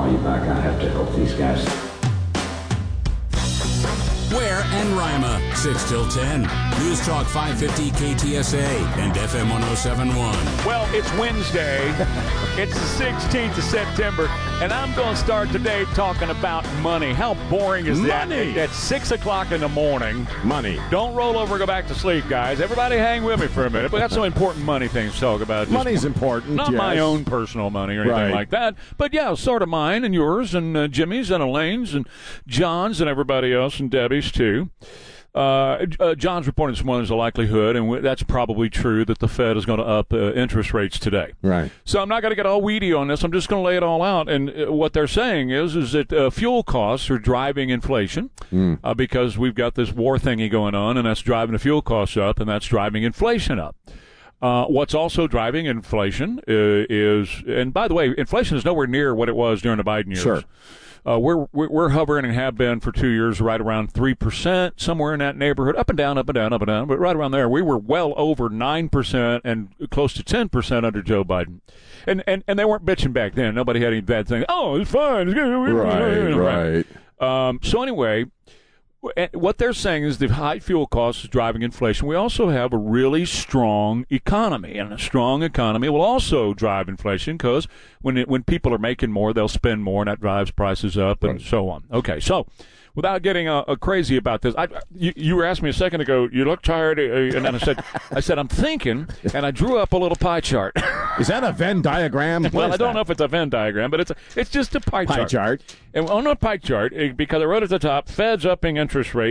call me back. I have to help these guys. Ware and Rima, 6 till 10. News Talk 550 KTSA and FM 1071. Well, it's Wednesday. It's the 16th of September, and I'm going to start today talking about money. How boring is that? Money. At 6 o'clock in the morning. Money. Don't roll over and go back to sleep, guys. Everybody hang with me for a minute. We got some important money things to talk about. Money's important, Not yes. my own personal money or anything like that, but yeah, sort of mine and yours and Jimmy's and Elaine's and John's and everybody else and Debbie's too. John's reporting this morning is a likelihood, and that's probably true, that the Fed is going to up interest rates today. Right. So I'm not going to get all weedy on this. I'm just going to lay it all out. And what they're saying is that fuel costs are driving inflation because we've got this war thingy going on, and that's driving the fuel costs up, and that's driving inflation up. What's also driving inflation is, and by the way, inflation is nowhere near what it was during the Biden years. Sure. We're hovering and have been for 2 years right around 3%, somewhere in that neighborhood, up and down, but right around there. We were well over 9% and close to 10% under Joe Biden. And they weren't bitching back then. Nobody had any bad things. Oh, it's fine. It's good. Right. So anyway, what they're saying is the high fuel costs is driving inflation. We also have a really strong economy, and a strong economy will also drive inflation because when people are making more, they'll spend more, and that drives prices up and so on. Okay, so without getting crazy about this, you were asking me a second ago, you look tired, and then I said, I'm thinking, and I drew up a little pie chart. Is that a Venn diagram? Well, I don't know if it's a Venn diagram, but it's just a pie chart. Pie chart. And on a pie chart, because I wrote at the top, Fed's upping interest rates.